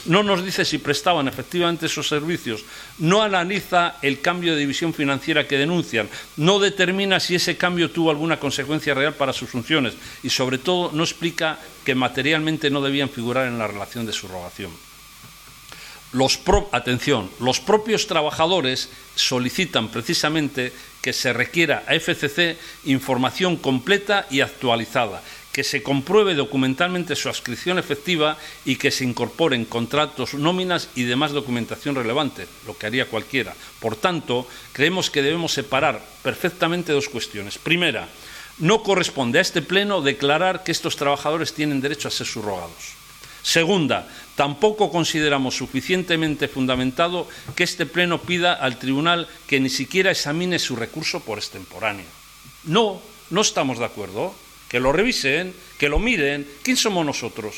no nos dice si prestaban efectivamente esos servicios, no analiza el cambio de división financiera que denuncian, no determina si ese cambio tuvo alguna consecuencia real para sus funciones y, sobre todo, no explica que materialmente no debían figurar en la relación de subrogación. Los propios trabajadores solicitan precisamente que se requiera a FCC información completa y actualizada, que se compruebe documentalmente su adscripción efectiva y que se incorporen contratos, nóminas y demás documentación relevante, lo que haría cualquiera. Por tanto, creemos que debemos separar perfectamente dos cuestiones. Primera, no corresponde a este Pleno declarar que estos trabajadores tienen derecho a ser subrogados. Segunda, tampoco consideramos suficientemente fundamentado que este Pleno pida al Tribunal que ni siquiera examine su recurso por extemporáneo. No estamos de acuerdo. Que lo revisen, que lo miren. ¿Quién somos nosotros?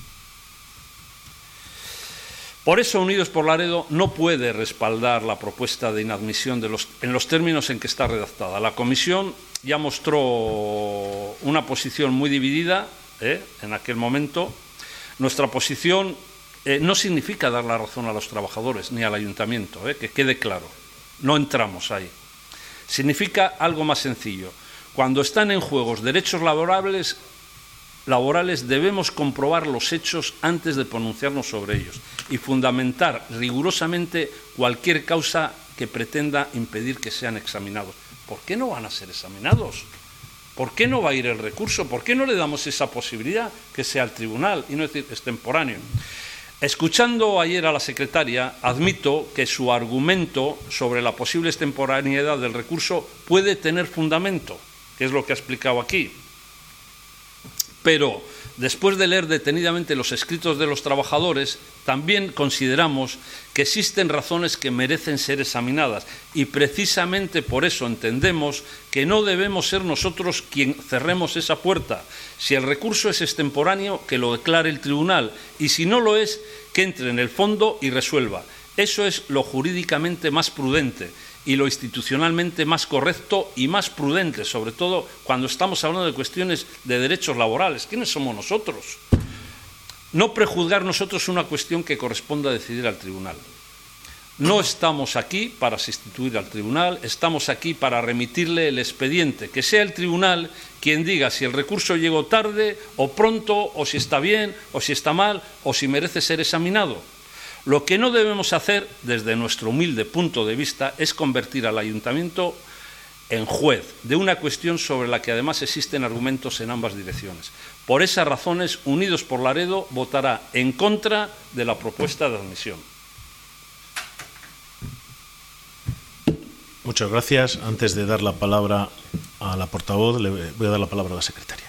Por eso, Unidos por Laredo no puede respaldar la propuesta de inadmisión en los términos en que está redactada. La Comisión ya mostró una posición muy dividida en aquel momento. Nuestra posición no significa dar la razón a los trabajadores ni al ayuntamiento, que quede claro. No entramos ahí. Significa algo más sencillo. Cuando están en juego derechos laborales debemos comprobar los hechos antes de pronunciarnos sobre ellos y fundamentar rigurosamente cualquier causa que pretenda impedir que sean examinados. ¿Por qué no van a ser examinados? ¿Por qué no va a ir el recurso? ¿Por qué no le damos esa posibilidad que sea el tribunal y no decir extemporáneo? Escuchando ayer a la secretaria, admito que su argumento sobre la posible extemporaneidad del recurso puede tener fundamento, que es lo que ha explicado aquí. Pero, después de leer detenidamente los escritos de los trabajadores, también consideramos que existen razones que merecen ser examinadas y precisamente por eso entendemos que no debemos ser nosotros quien cerremos esa puerta. Si el recurso es extemporáneo, que lo declare el tribunal y si no lo es, que entre en el fondo y resuelva. Eso es lo jurídicamente más prudente y lo institucionalmente más correcto y más prudente, sobre todo cuando estamos hablando de cuestiones de derechos laborales. ¿Quiénes somos nosotros? No prejuzgar nosotros una cuestión que corresponda decidir al tribunal. No estamos aquí para sustituir al tribunal, estamos aquí para remitirle el expediente, que sea el tribunal quien diga si el recurso llegó tarde o pronto, o si está bien, o si está mal, o si merece ser examinado. Lo que no debemos hacer, desde nuestro humilde punto de vista, es convertir al ayuntamiento en juez de una cuestión sobre la que además existen argumentos en ambas direcciones. Por esas razones, Unidos por Laredo votará en contra de la propuesta de admisión. Muchas gracias. Antes de dar la palabra a la portavoz, le voy a dar la palabra a la secretaria.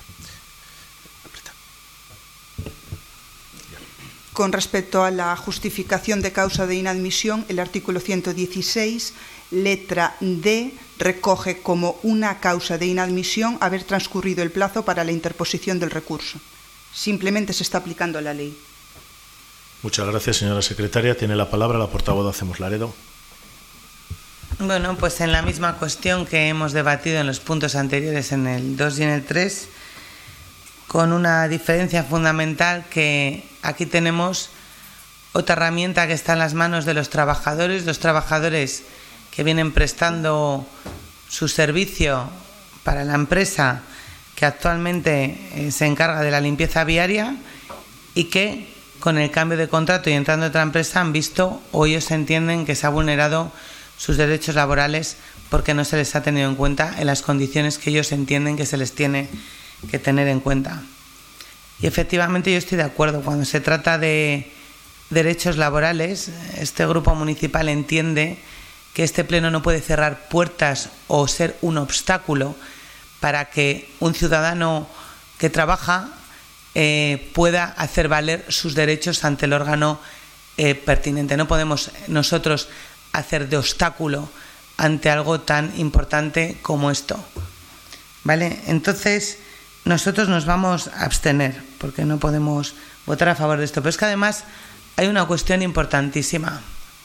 Con respecto a la justificación de causa de inadmisión, el artículo 116, letra D, recoge como una causa de inadmisión haber transcurrido el plazo para la interposición del recurso. Simplemente se está aplicando la ley. Muchas gracias, señora secretaria. Tiene la palabra la portavoz de Hacemos Laredo. Bueno, pues en la misma cuestión que hemos debatido en los puntos anteriores, en el 2 y en el 3, con una diferencia fundamental que aquí tenemos otra herramienta que está en las manos de los trabajadores que vienen prestando su servicio para la empresa que actualmente se encarga de la limpieza viaria y que con el cambio de contrato y entrando a otra empresa han visto o ellos entienden que se ha vulnerado sus derechos laborales porque no se les ha tenido en cuenta en las condiciones que ellos entienden que se les tiene que tener en cuenta. Y efectivamente yo estoy de acuerdo. Cuando se trata de derechos laborales, este grupo municipal entiende que este pleno no puede cerrar puertas o ser un obstáculo para que un ciudadano que trabaja pueda hacer valer sus derechos ante el órgano pertinente. No podemos nosotros hacer de obstáculo ante algo tan importante como esto. ¿Vale? Entonces, nosotros nos vamos a abstener porque no podemos votar a favor de esto. Pero es que además hay una cuestión importantísima.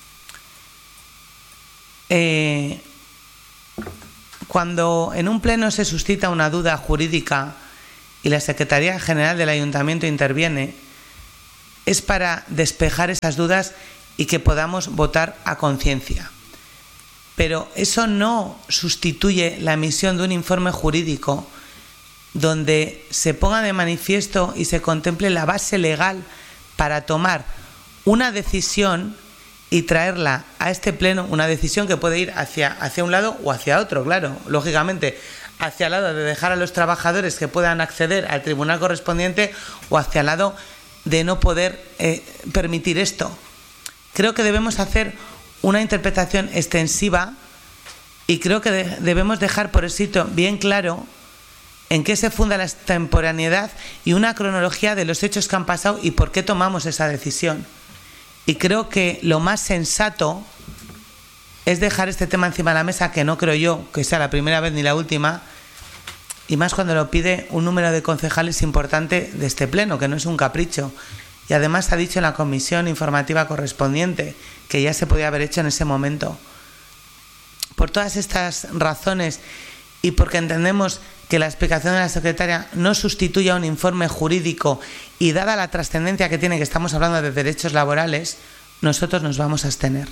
Cuando en un pleno se suscita una duda jurídica y la Secretaría General del Ayuntamiento interviene, es para despejar esas dudas y que podamos votar a conciencia. Pero eso no sustituye la emisión de un informe jurídico donde se ponga de manifiesto y se contemple la base legal para tomar una decisión y traerla a este pleno, una decisión que puede ir hacia un lado o hacia otro, claro, lógicamente, hacia el lado de dejar a los trabajadores que puedan acceder al tribunal correspondiente o hacia el lado de no poder permitir esto. Creo que debemos hacer una interpretación extensiva y creo que debemos dejar por escrito bien claro en qué se funda la extemporaneidad y una cronología de los hechos que han pasado y por qué tomamos esa decisión. Y creo que lo más sensato es dejar este tema encima de la mesa, que no creo yo que sea la primera vez ni la última, y más cuando lo pide un número de concejales importante de este pleno, que no es un capricho. Y además ha dicho en la comisión informativa correspondiente que ya se podía haber hecho en ese momento. Por todas estas razones y porque entendemos que la explicación de la secretaria no sustituye a un informe jurídico y dada la trascendencia que tiene, que estamos hablando de derechos laborales, nosotros nos vamos a abstener.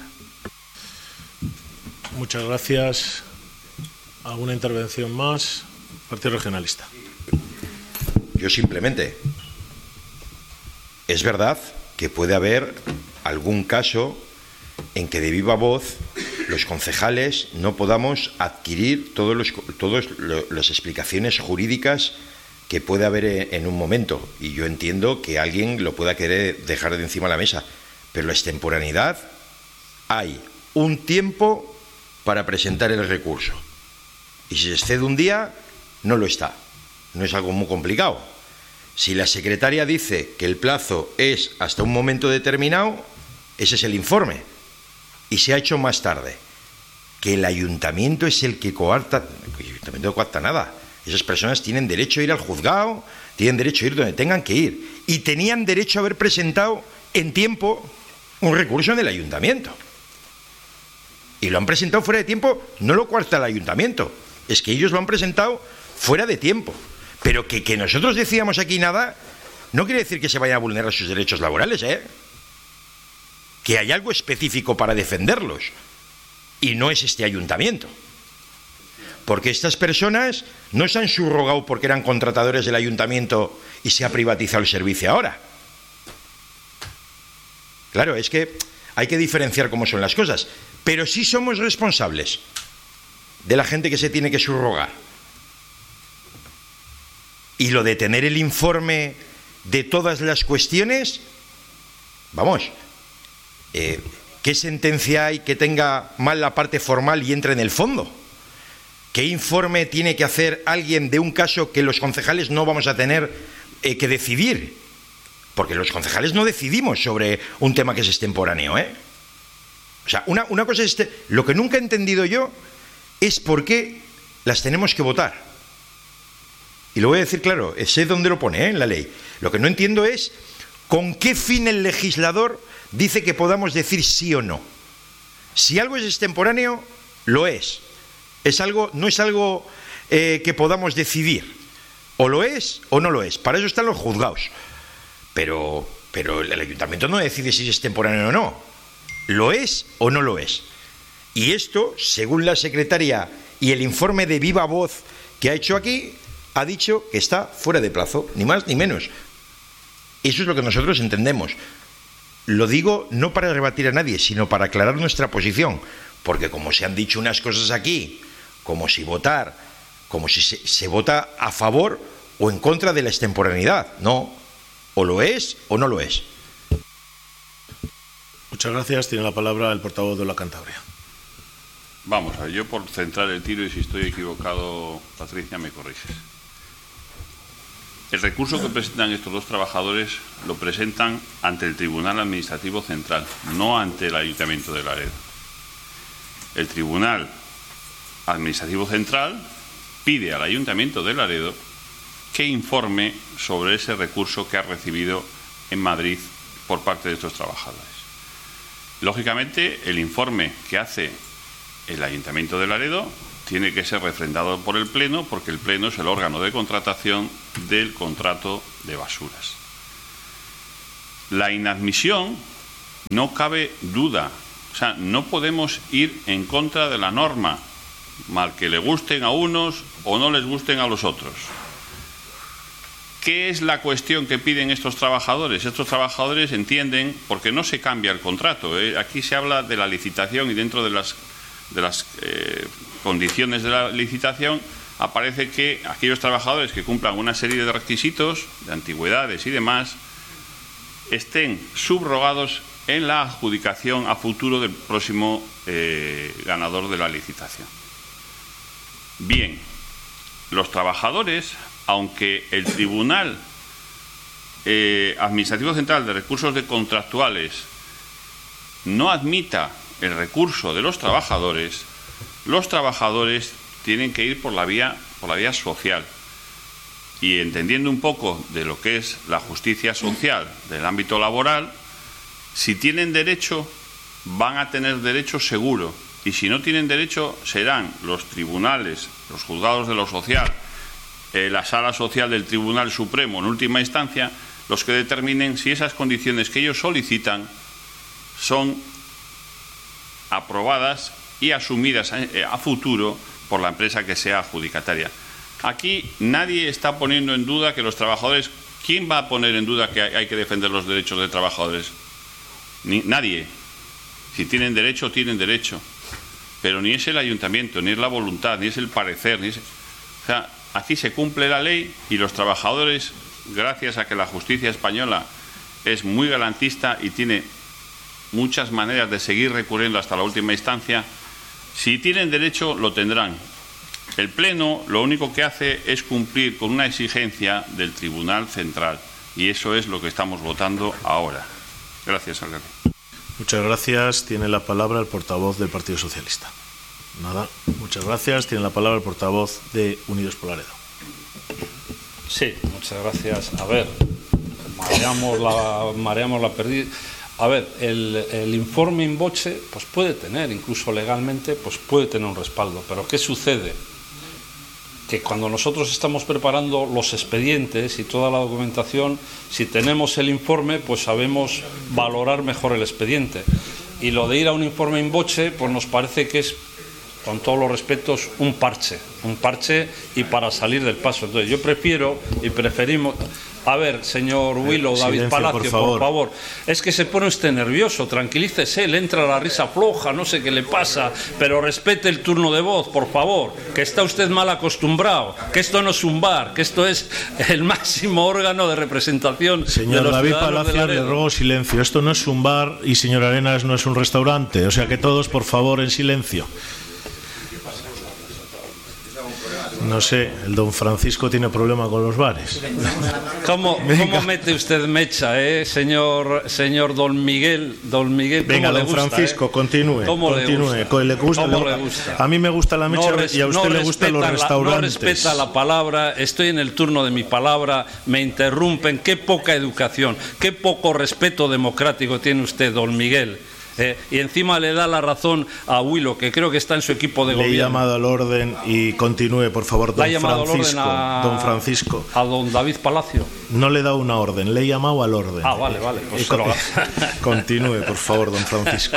Muchas gracias. ¿Alguna intervención más? Partido Regionalista. Yo simplemente, es verdad que puede haber algún caso en que de viva voz los concejales no podamos adquirir todas las explicaciones jurídicas que puede haber en un momento. Y yo entiendo que alguien lo pueda querer dejar de encima de la mesa. Pero la extemporaneidad, hay un tiempo para presentar el recurso. Y si se excede un día, no lo está. No es algo muy complicado. Si la secretaria dice que el plazo es hasta un momento determinado, ese es el informe. Y se ha hecho más tarde. Que el ayuntamiento es el que coarta. El ayuntamiento no coarta nada. Esas personas tienen derecho a ir al juzgado, tienen derecho a ir donde tengan que ir. Y tenían derecho a haber presentado en tiempo un recurso en el ayuntamiento. Y lo han presentado fuera de tiempo, no lo coarta el ayuntamiento. Es que ellos lo han presentado fuera de tiempo. Pero que nosotros decíamos aquí nada, no quiere decir que se vayan a vulnerar sus derechos laborales, ¿eh? Que hay algo específico para defenderlos. Y no es este ayuntamiento. Porque estas personas no se han subrogado porque eran contratadores del ayuntamiento y se ha privatizado el servicio ahora. Claro, es que hay que diferenciar cómo son las cosas. Pero sí somos responsables de la gente que se tiene que subrogar. Y lo de tener el informe de todas las cuestiones, vamos, ¿qué sentencia hay que tenga mal la parte formal y entre en el fondo? ¿Qué informe tiene que hacer alguien de un caso que los concejales no vamos a tener que decidir? Porque los concejales no decidimos sobre un tema que es extemporáneo, ¿eh? O sea, una cosa es lo que nunca he entendido yo es por qué las tenemos que votar. Y lo voy a decir claro, sé dónde lo pone, en la ley. Lo que no entiendo es con qué fin el legislador dice que podamos decir sí o no. Si algo es extemporáneo, lo es. No es algo que podamos decidir. O lo es o no lo es. Para eso están los juzgados. Pero el ayuntamiento no decide si es extemporáneo o no. ¿Lo es o no lo es? Y esto, según la secretaria y el informe de viva voz que ha hecho aquí, ha dicho que está fuera de plazo, ni más ni menos. Eso es lo que nosotros entendemos. Lo digo no para rebatir a nadie, sino para aclarar nuestra posición. Porque como se han dicho unas cosas aquí, como si se vota a favor o en contra de la extemporaneidad. No, o lo es o no lo es. Muchas gracias. Tiene la palabra el portavoz de la Cantabria. Vamos a ver, yo por centrar el tiro, y si estoy equivocado, Patricia, me corriges. El recurso que presentan estos dos trabajadores lo presentan ante el Tribunal Administrativo Central, no ante el Ayuntamiento de Laredo. El Tribunal Administrativo Central pide al Ayuntamiento de Laredo que informe sobre ese recurso que ha recibido en Madrid por parte de estos trabajadores. Lógicamente, el informe que hace el Ayuntamiento de Laredo tiene que ser refrendado por el Pleno, porque el Pleno es el órgano de contratación del contrato de basuras. la inadmisión no cabe duda. O sea, no podemos ir en contra de la norma, mal que le gusten a unos o no les gusten a los otros. ¿Qué es la cuestión que piden estos trabajadores? Estos trabajadores entienden, porque no se cambia el contrato, aquí se habla de la licitación y dentro de las condiciones de la licitación aparece que aquellos trabajadores que cumplan una serie de requisitos, de antigüedades y demás, estén subrogados en la adjudicación a futuro del próximo ganador de la licitación. Bien, los trabajadores, aunque el Tribunal Administrativo Central de Recursos Contractuales no admita el recurso de los trabajadores tienen que ir por la vía social. Y entendiendo un poco de lo que es la justicia social del ámbito laboral, si tienen derecho, van a tener derecho seguro. Y si no tienen derecho, serán los tribunales, los juzgados de lo social, la sala social del Tribunal Supremo, en última instancia, los que determinen si esas condiciones que ellos solicitan son aprobadas y asumidas a futuro por la empresa que sea adjudicataria. Aquí nadie está poniendo en duda que los trabajadores... ¿Quién va a poner en duda que hay que defender los derechos de trabajadores? Nadie. Si tienen derecho, tienen derecho. Pero ni es el ayuntamiento, ni es la voluntad, ni es el parecer. O sea, aquí se cumple la ley y los trabajadores, gracias a que la justicia española es muy garantista y tiene muchas maneras de seguir recurriendo hasta la última instancia, si tienen derecho, lo tendrán. El Pleno lo único que hace es cumplir con una exigencia del Tribunal Central y eso es lo que estamos votando ahora. Gracias, alcalde. Muchas gracias. Tiene la palabra el portavoz del Partido Socialista. Nada, muchas gracias. Tiene la palabra el portavoz de Unidos por Laredo. Sí, muchas gracias. A ver, mareamos la pérdida. A ver, el informe in voce pues puede tener, incluso legalmente, pues puede tener un respaldo. Pero ¿qué sucede? Que cuando nosotros estamos preparando los expedientes y toda la documentación, si tenemos el informe, pues sabemos valorar mejor el expediente. Y lo de ir a un informe in voce, pues nos parece que es, con todos los respetos, un parche y para salir del paso. Entonces yo preferimos... A ver, señor Willow, David Palacio, por favor. Es que se pone usted nervioso, tranquilícese, le entra la risa floja, no sé qué le pasa, pero respete el turno de voz, por favor, que está usted mal acostumbrado, que esto no es un bar, que esto es el máximo órgano de representación. Señor de los David ciudadanos Palacio, de le ruego silencio. Esto no es un bar y señor Arenas no es un restaurante, o sea que todos, por favor, en silencio. No sé, el don Francisco tiene problema con los bares. ¿Cómo mete usted mecha, señor don Miguel? Venga, don Francisco, continúe. Le gusta? A mí me gusta la mecha y a usted le gustan los restaurantes. No respeta la palabra, estoy en el turno de mi palabra, me interrumpen. Qué poca educación, qué poco respeto democrático tiene usted, don Miguel. Y encima le da la razón a Willow, que creo que está en su equipo de gobierno. Le he llamado al orden y continúe, por favor, don Francisco. ¿A don David Palacio? No le he dado una orden, le he llamado al orden. Ah, vale. Pues continúe, por favor, don Francisco.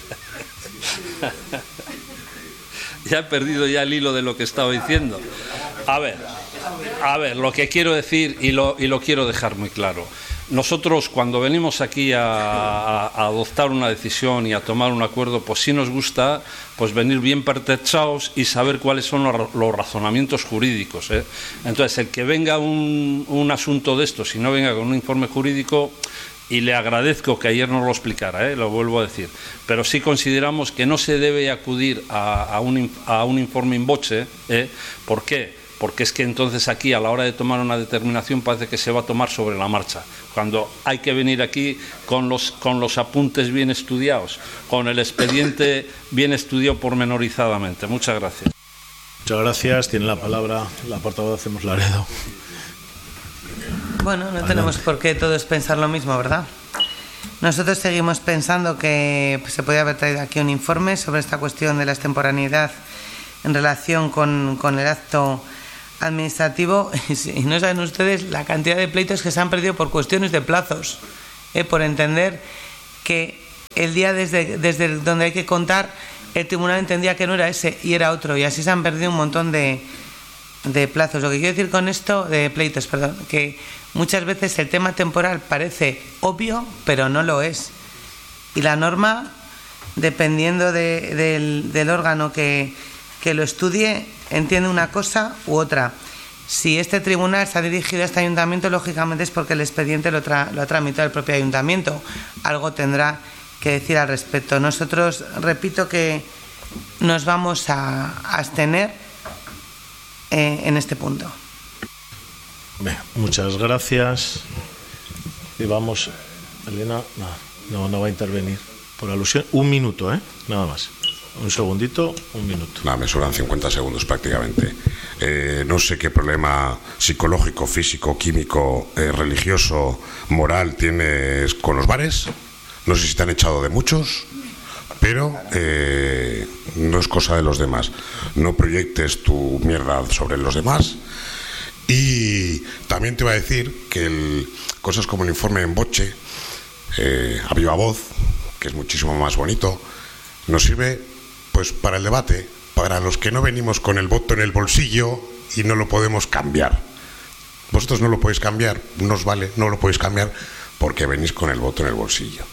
Ya he perdido ya el hilo de lo que estaba diciendo. A ver, lo que quiero decir y lo quiero dejar muy claro. Nosotros, cuando venimos aquí a adoptar una decisión y a tomar un acuerdo, pues sí nos gusta pues venir bien pertrechados y saber cuáles son los razonamientos jurídicos. Entonces, el que venga un asunto de estos y no venga con un informe jurídico, y le agradezco que ayer nos lo explicara, lo vuelvo a decir, pero sí consideramos que no se debe acudir a un informe in voce. ¿Por qué? Porque es que entonces aquí, a la hora de tomar una determinación, parece que se va a tomar sobre la marcha, cuando hay que venir aquí con los apuntes bien estudiados, con el expediente bien estudiado pormenorizadamente. Muchas gracias. Muchas gracias. Tiene la palabra la portavoz de Hacemos Laredo. Bueno, no tenemos por qué todos pensar lo mismo, ¿verdad? Nosotros seguimos pensando que se podría haber traído aquí un informe sobre esta cuestión de la extemporaneidad en relación con el acto administrativo, y no saben ustedes la cantidad de pleitos que se han perdido por cuestiones de plazos por entender que el día desde donde hay que contar, el tribunal entendía que no era ese y era otro, y así se han perdido un montón de plazos. Lo que quiero decir con esto, de pleitos, perdón, que muchas veces el tema temporal parece obvio, pero no lo es. Y la norma, dependiendo del órgano que lo estudie, entiende una cosa u otra. Si este tribunal se ha dirigido a este ayuntamiento, lógicamente es porque el expediente lo ha tramitado el propio ayuntamiento. Algo tendrá que decir al respecto. Nosotros, repito, que nos vamos a abstener en este punto. Bien, muchas gracias. Y vamos, Elena, no va a intervenir por alusión. Un minuto, nada más. Un segundito, un minuto. Me sobran 50 segundos prácticamente. No sé qué problema psicológico, físico, químico, religioso, moral tienes con los bares. No sé si te han echado de muchos, pero no es cosa de los demás. No proyectes tu mierda sobre los demás. Y también te iba a decir que cosas como el informe en Boche, a viva voz, que es muchísimo más bonito, nos sirve pues para el debate, para los que no venimos con el voto en el bolsillo y no lo podemos cambiar. Vosotros no lo podéis cambiar, no os vale, no lo podéis cambiar porque venís con el voto en el bolsillo.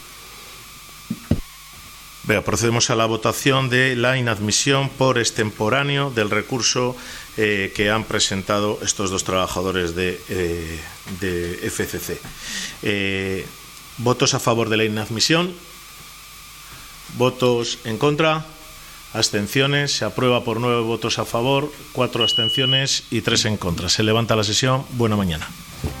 Vea, procedemos a la votación de la inadmisión por extemporáneo del recurso que han presentado estos dos trabajadores de FCC. ¿Votos a favor de la inadmisión? ¿Votos en contra? Abstenciones. Se aprueba por 9 votos a favor, 4 abstenciones y 3 en contra. Se levanta la sesión. Buena mañana.